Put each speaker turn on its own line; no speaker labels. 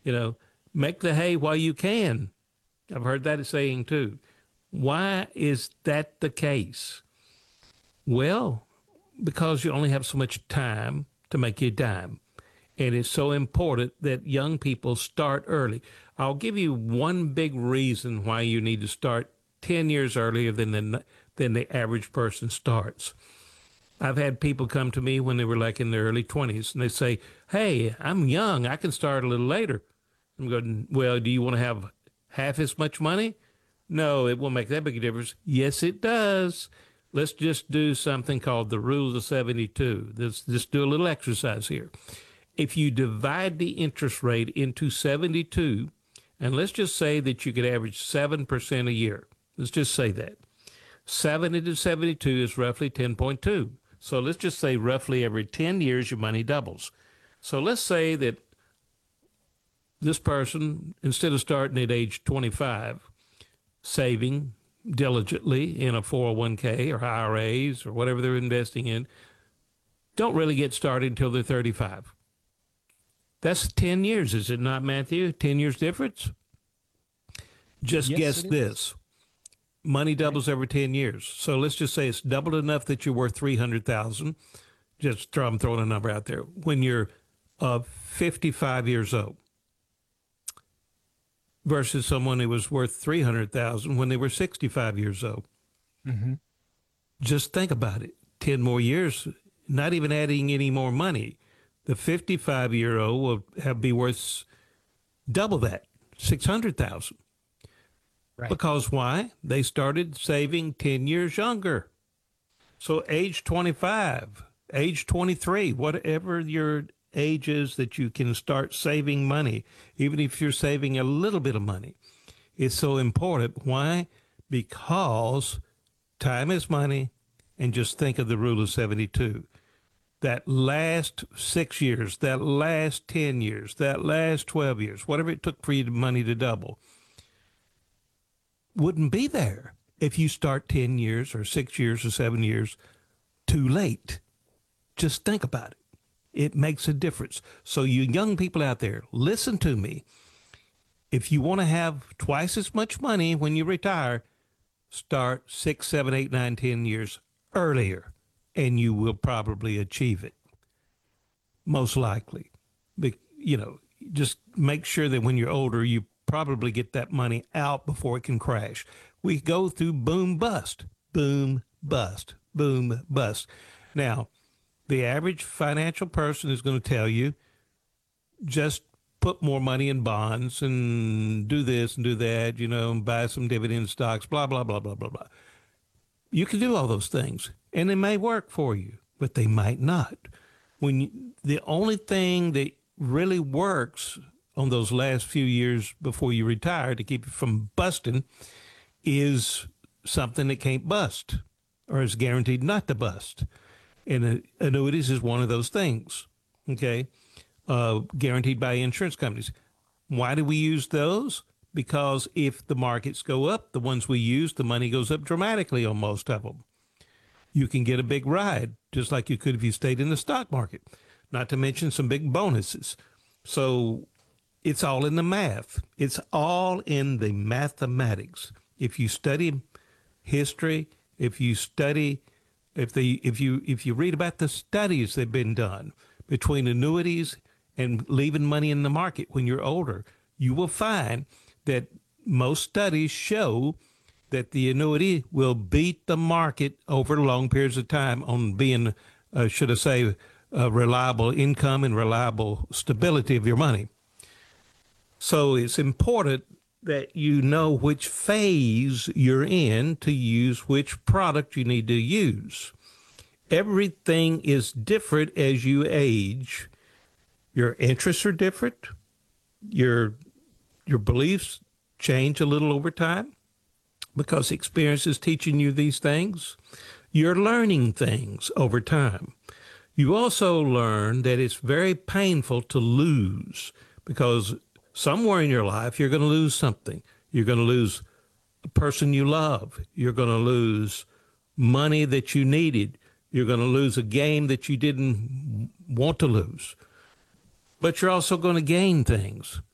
You know, make the hay while you can. I've heard that saying too. Why is that the case? Well, because you only have so much time to make your dime. And it's so important that young people start early. I'll give you one big reason why you need to start 10 years earlier than the average person starts. I've had people come to me when they were like in their early 20s and they say, "Hey, I'm young. I can start a little later." I'm going, "Well, do you want to have half as much money?" "No, it won't make that big a difference." "Yes, it does. Let's just do something called the Rules of 72. Let's just do a little exercise here. If you divide the interest rate into 72, and let's just say that you could average 7% a year. Let's just say that. 7 into 72 is roughly 10.2. So let's just say roughly every 10 years your money doubles. So let's say that this person, instead of starting at age 25, saving diligently in a 401k or IRAs or whatever they're investing in, don't really get started until they're 35. That's 10 years, is it not, Matthew? 10 years difference? Just
Yes,
guess
it is.
this. Money doubles every 10 years. So let's just say it's doubled enough that you're worth 300,000. I'm throwing a number out there. When you're 55 years old versus someone who was worth 300,000 when they were 65 years old.
Mm-hmm.
Just think about it. 10 more years, not even adding any more money. The 55-year-old will be worth double that, 600,000.
Right.
Because why? They started saving 10 years younger. So age 25, age 23, whatever your age is that you can start saving money, even if you're saving a little bit of money, it's so important. Why? Because time is money, and just think of the rule of 72. That last 6 years, that last 10 years, that last 12 years, whatever it took for your money to double, wouldn't be there if you start 10 years or 6 years or 7 years too late. Just think about it. It makes a difference. So you young people out there, listen to me. If you want to have twice as much money when you retire, start 6, 7, 8, 9, 10 years earlier, and you will probably achieve it. Most likely. But, just make sure that when you're older, you probably get that money out before it can crash. We go through boom, bust, boom, bust, boom, bust. Now, the average financial person is going to tell you, just put more money in bonds and do this and do that, and buy some dividend stocks, blah, blah, blah, blah, blah, blah. You can do all those things, and they may work for you, but they might not. The only thing that really works on those last few years before you retire to keep you from busting is something that can't bust or is guaranteed not to bust. And annuities is one of those things, okay, guaranteed by insurance companies. Why do we use those? Because if the markets go up, the ones we use, the money goes up dramatically on most of them. You can get a big ride, just like you could if you stayed in the stock market, not to mention some big bonuses. So it's all in the math. It's all in the mathematics. If you study history, if you read about the studies that have been done between annuities and leaving money in the market when you're older, you will find that most studies show that the annuity will beat the market over long periods of time on being, reliable income and reliable stability of your money. So it's important that you know which phase you're in to use which product you need to use. Everything is different as you age. Your interests are different. Your beliefs change a little over time because experience is teaching you these things. You're learning things over time. You also learn that it's very painful to lose because somewhere in your life, you're going to lose something. You're going to lose a person you love. You're going to lose money that you needed. You're going to lose a game that you didn't want to lose. But you're also going to gain things.